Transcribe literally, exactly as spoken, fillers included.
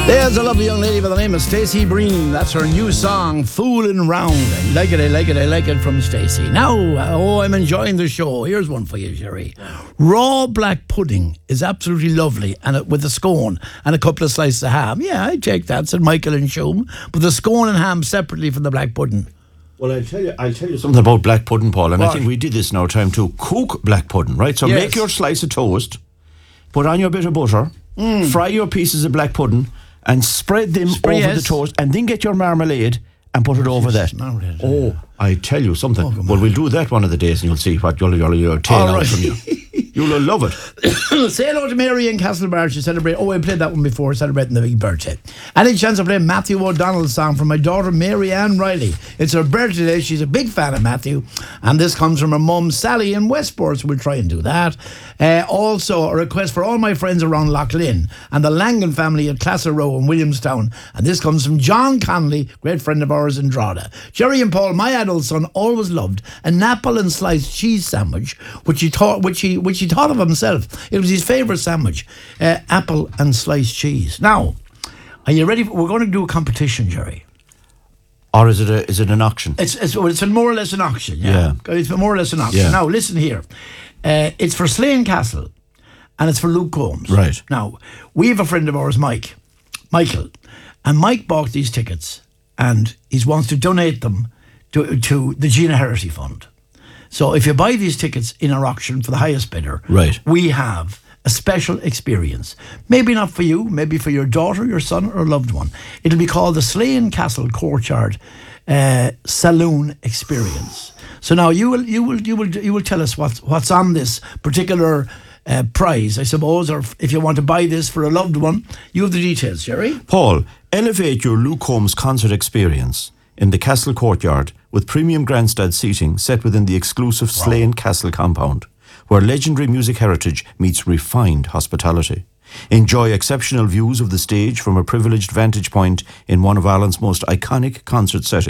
There's a lovely young lady by the name of Stacey Breen. That's her new song, Foolin' Round. I like it, I like it, I like it from Stacey. Now, oh, I'm enjoying the show. Here's one for you, Sherry. Raw black pudding is absolutely lovely, and it, with a scone and a couple of slices of ham. Yeah, I take that, said Michael and Shum. But the scone and ham separately from the black pudding. Well, I'll tell you, I'll tell you something about black pudding, Paul, and What? I think we did this in our time too. Cook black pudding, right? So Yes. make your slice of toast, put on your bit of butter, Mm. fry your pieces of black pudding, and spread them Spray, over yes. the toast, and then get your marmalade and put it over that. marmalade, Oh, I tell you something. Oh, well, we'll do that one of the days, and you'll see what you'll, you'll, you'll tail All out right. from you. You'll love it. Say hello to Mary in Castlebar. She celebrated. Oh, I played that one before, celebrating the big birthday. Any chance of playing Matthew O'Donnell's song from my daughter Mary Ann Riley? It's her birthday today. She's a big fan of Matthew, and this comes from her mum Sally in Westport. So we'll try and do that. Uh, also, a request for all my friends around Lough Lynn and the Langan family at Classa Row in Williamstown, and this comes from John Connolly, great friend of ours in Drogheda. Jerry and Paul, my adult son, always loved an apple and sliced cheese sandwich, which he thought, which he, which he thought of himself. It was his favourite sandwich, uh, apple and sliced cheese. Now, are you ready? For, we're going to do a competition, Jerry. Or is it a, is it an auction? It's it's, well, it's more or less an auction. Yeah, it's more or less an auction. Yeah. Now, listen here. Uh, it's for Slane Castle, and it's for Luke Combs. Right. Now, we have a friend of ours, Mike, Michael, and Mike bought these tickets, and he wants to donate them to to the Gina Herity Fund. So if you buy these tickets in our auction for the highest bidder, Right. we have a special experience. Maybe not for you, maybe for your daughter, your son, or a loved one. It'll be called the Slane Castle Courtyard uh, Saloon Experience. So now you will you will you will you will tell us what's what's on this particular uh, prize, I suppose, or if you want to buy this for a loved one. You have the details, Jerry. Paul, elevate your Luke Combs concert experience in the Castle Courtyard with premium grandstand seating set within the exclusive Slane Castle compound, where legendary music heritage meets refined hospitality. Enjoy exceptional views of the stage from a privileged vantage point in one of Ireland's most iconic concert settings.